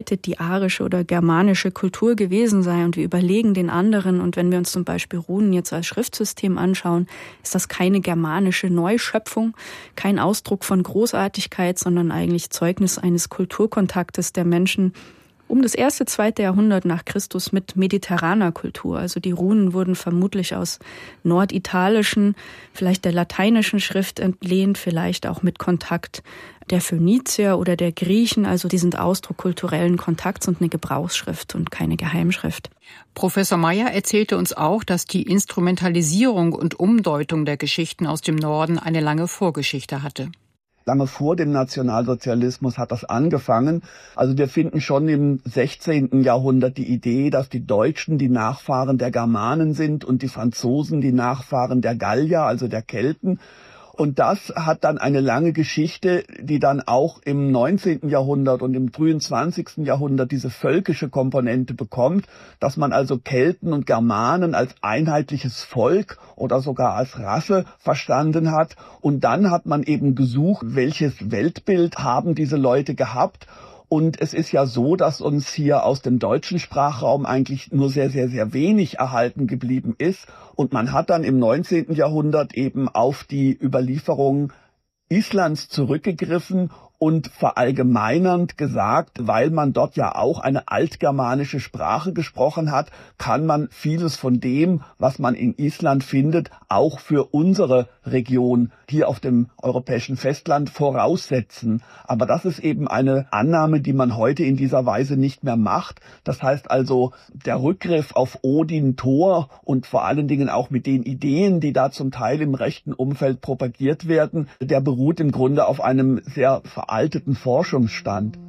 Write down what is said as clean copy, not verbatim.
hätte die arische oder germanische Kultur gewesen sei und wir überlegen den anderen. Und wenn wir uns zum Beispiel Runen jetzt als Schriftsystem anschauen, ist das keine germanische Neuschöpfung, kein Ausdruck von Großartigkeit, sondern eigentlich Zeugnis eines Kulturkontaktes der Menschen um das 1., 2. Jahrhundert nach Christus mit mediterraner Kultur. Also die Runen wurden vermutlich aus norditalischen, vielleicht der lateinischen Schrift entlehnt, vielleicht auch mit Kontakt der Phönizier oder der Griechen. Also die sind Ausdruck kulturellen Kontakts und eine Gebrauchsschrift und keine Geheimschrift. Professor Meyer erzählte uns auch, dass die Instrumentalisierung und Umdeutung der Geschichten aus dem Norden eine lange Vorgeschichte hatte. Lange vor dem Nationalsozialismus hat das angefangen. Also wir finden schon im 16. Jahrhundert die Idee, dass die Deutschen die Nachfahren der Germanen sind und die Franzosen die Nachfahren der Gallier, also der Kelten. Und das hat dann eine lange Geschichte, die dann auch im 19. Jahrhundert und im frühen 20. Jahrhundert diese völkische Komponente bekommt, dass man also Kelten und Germanen als einheitliches Volk oder sogar als Rasse verstanden hat. Und dann hat man eben gesucht, welches Weltbild haben diese Leute gehabt. Und es ist ja so, dass uns hier aus dem deutschen Sprachraum eigentlich nur sehr, sehr, sehr wenig erhalten geblieben ist. Und man hat dann im 19. Jahrhundert eben auf die Überlieferung Islands zurückgegriffen und verallgemeinernd gesagt, weil man dort ja auch eine altgermanische Sprache gesprochen hat, kann man vieles von dem, was man in Island findet, auch für unsere Region hier auf dem europäischen Festland voraussetzen. Aber das ist eben eine Annahme, die man heute in dieser Weise nicht mehr macht. Das heißt also, der Rückgriff auf Odin, Thor und vor allen Dingen auch mit den Ideen, die da zum Teil im rechten Umfeld propagiert werden, der beruht im Grunde auf einem sehr veralteten Forschungsstand.